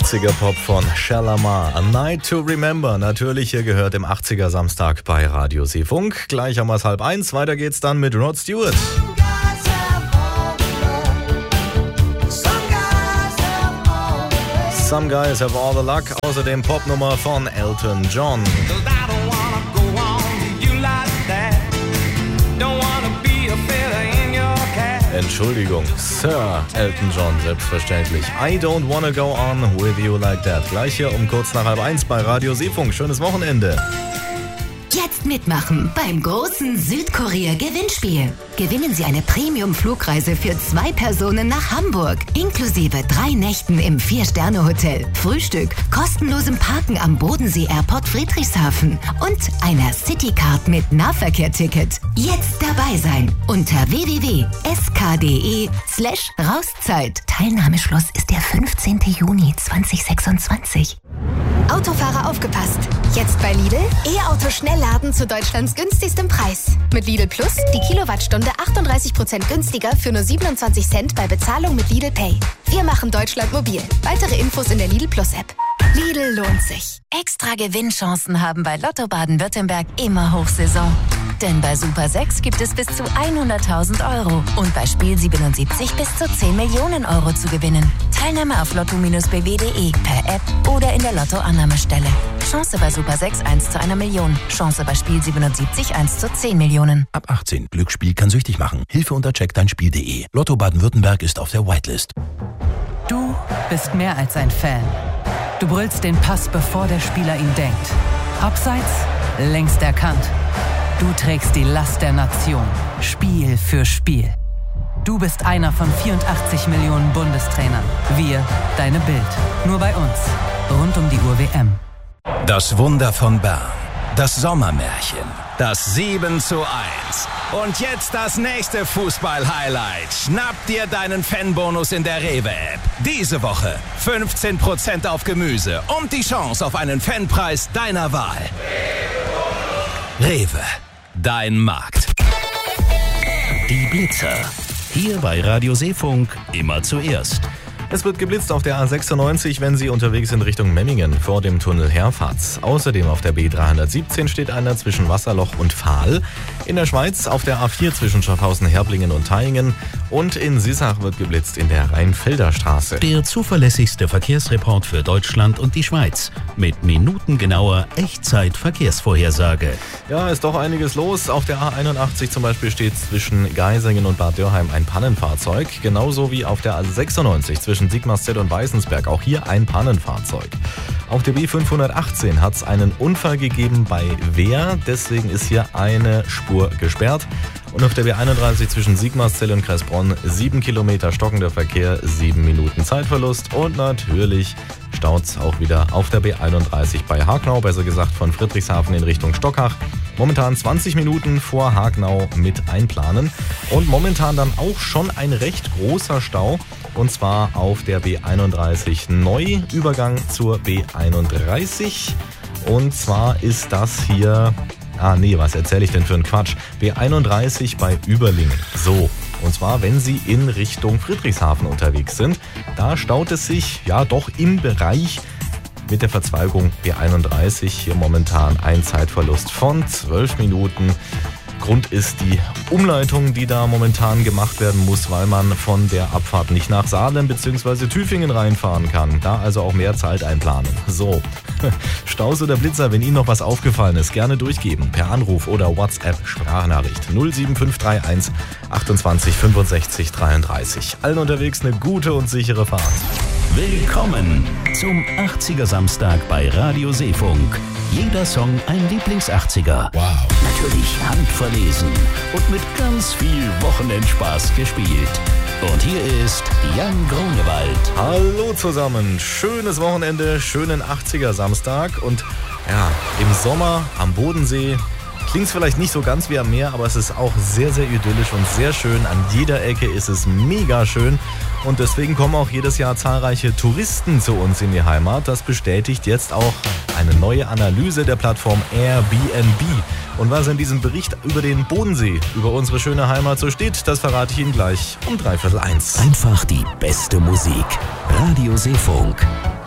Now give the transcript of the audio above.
80er-Pop von Shalamar, A Night to Remember. Natürlich, ihr gehört im 80er-Samstag bei Radio Seefunk. Gleich um 12:30. Weiter geht's dann mit Rod Stewart. Some Guys Have All the Luck. Außerdem Popnummer von Elton John. Entschuldigung, Sir Elton John, selbstverständlich. I don't wanna go on with you like that. Gleich hier um kurz nach 12:30 bei Radio Seefunk. Schönes Wochenende. Jetzt mitmachen beim großen Südkorea-Gewinnspiel. Gewinnen Sie eine Premium-Flugreise für 2 Personen nach Hamburg, inklusive 3 Nächten im 4-Sterne-Hotel, Frühstück, kostenlosem Parken am Bodensee-Airport Friedrichshafen und einer Citycard mit Nahverkehr-Ticket. Jetzt dabei sein unter www.sk.de/Rauszeit. Teilnahmeschluss ist der 15. Juni 2026. Autofahrer aufgepasst! Jetzt bei Lidl E-Auto Schnellladen zu Deutschlands günstigstem Preis. Mit Lidl Plus die Kilowattstunde 38% günstiger für nur 27 Cent bei Bezahlung mit Lidl Pay. Wir machen Deutschland mobil. Weitere Infos in der Lidl Plus App. Lidl lohnt sich. Extra Gewinnchancen haben bei Lotto Baden-Württemberg immer Hochsaison. Denn bei Super 6 gibt es bis zu 100.000 Euro und bei Spiel 77 bis zu 10 Millionen Euro zu gewinnen. Teilnahme auf lotto-bw.de, per App oder in der Lottoannahmestelle. Chance bei Super 6 1 zu 1 Million. Chance bei Spiel 77 1 zu 10 Millionen. Ab 18. Glücksspiel kann süchtig machen. Hilfe unter checkdeinspiel.de. Lotto Baden-Württemberg ist auf der Whitelist. Du bist mehr als ein Fan. Du brüllst den Pass, bevor der Spieler ihn denkt. Abseits, längst erkannt. Du trägst die Last der Nation, Spiel für Spiel. Du bist einer von 84 Millionen Bundestrainern. Wir, deine Bild. Nur bei uns. Rund um die Uhr WM. Das Wunder von Bern. Das Sommermärchen. Das 7:1. Und jetzt das nächste Fußball-Highlight. Schnapp dir deinen Fanbonus in der Rewe-App. Diese Woche 15% auf Gemüse und die Chance auf einen Fanpreis deiner Wahl. Rewe. Dein Markt. Die Blitzer. Hier bei Radio Seefunk immer zuerst. Es wird geblitzt auf der A96, wenn Sie unterwegs sind Richtung Memmingen vor dem Tunnel Herfatz. Außerdem auf der B317 steht einer zwischen Wasserloch und Pfahl. In der Schweiz auf der A4 zwischen Schaffhausen, Herblingen und Thaingen. Und in Sissach wird geblitzt in der Rheinfelder Straße. Der zuverlässigste Verkehrsreport für Deutschland und die Schweiz. Mit minutengenauer Echtzeit-Verkehrsvorhersage. Ja, ist doch einiges los. Auf der A81 zum Beispiel steht zwischen Geisingen und Bad Dürrheim ein Pannenfahrzeug. Genauso wie auf der A96 zwischen Sigmarsstett und Weißensberg. Auch hier ein Pannenfahrzeug. Auf der B518 hat es einen Unfall gegeben bei Wehr. Deswegen ist hier eine Spur gesperrt. Und auf der B31 zwischen Sigmarsstett und Kressbronn 7 Kilometer stockender Verkehr, 7 Minuten Zeitverlust. Und natürlich staut es auch wieder auf der B31 bei Hagnau, besser gesagt von Friedrichshafen in Richtung Stockach. Momentan 20 Minuten vor Hagnau mit einplanen. Und momentan dann auch schon ein recht großer Stau. Und zwar auf der B31 Neuübergang zur B31. Und zwar ist das hier... was erzähle ich denn für einen Quatsch? B31 bei Überlingen. So, und zwar, wenn Sie in Richtung Friedrichshafen unterwegs sind, da staut es sich ja doch im Bereich mit der Verzweigung B31 hier momentan ein Zeitverlust von 12 Minuten. Grund ist die Umleitung, die da momentan gemacht werden muss, weil man von der Abfahrt nicht nach Salem bzw. Tüfingen reinfahren kann. Da also auch mehr Zeit einplanen. So, Staus oder Blitzer, wenn Ihnen noch was aufgefallen ist, gerne durchgeben. Per Anruf oder WhatsApp-Sprachnachricht 07531 28 65 33. Allen unterwegs eine gute und sichere Fahrt. Willkommen zum 80er Samstag bei Radio Seefunk. Jeder Song ein Lieblings-80er. Wow. Natürlich handverlesen und mit ganz viel Wochenendspaß gespielt. Und hier ist Jan Grunewald. Hallo zusammen, schönes Wochenende, schönen 80er Samstag. Und ja, im Sommer am Bodensee klingt es vielleicht nicht so ganz wie am Meer, aber es ist auch sehr, sehr idyllisch und sehr schön. An jeder Ecke ist es mega schön. Und deswegen kommen auch jedes Jahr zahlreiche Touristen zu uns in die Heimat. Das bestätigt jetzt auch eine neue Analyse der Plattform Airbnb. Und was in diesem Bericht über den Bodensee, über unsere schöne Heimat so steht, das verrate ich Ihnen gleich um 1:15. Einfach die beste Musik. Radio Seefunk.